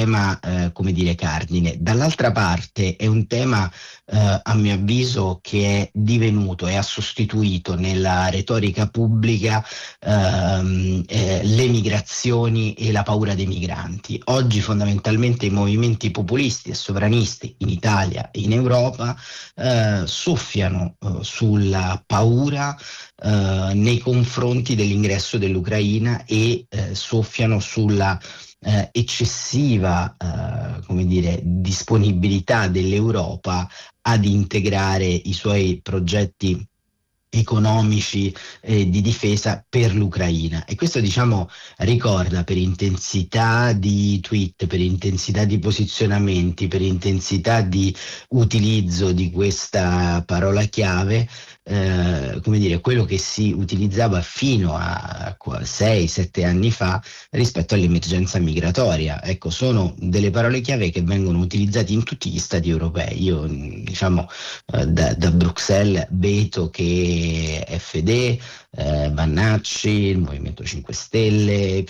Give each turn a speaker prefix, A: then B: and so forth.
A: tema, come dire, cardine. Dall'altra parte è un tema, a mio avviso, che è divenuto e ha sostituito nella retorica pubblica le migrazioni e la paura dei migranti. Oggi fondamentalmente i movimenti populisti e sovranisti in Italia e in Europa soffiano sulla paura nei confronti dell'ingresso dell'Ucraina e soffiano sulla eccessiva, come dire, disponibilità dell'Europa ad integrare i suoi progetti economici di difesa per l'Ucraina. E questo, diciamo, ricorda per intensità di tweet, per intensità di posizionamenti, per intensità di utilizzo di questa parola chiave, come dire, quello che si utilizzava fino a 6-7 anni fa rispetto all'emergenza migratoria. Ecco, sono delle parole chiave che vengono utilizzate in tutti gli stati europei. Io, diciamo, da Bruxelles vedo che FD, Vannacci, il Movimento 5 Stelle,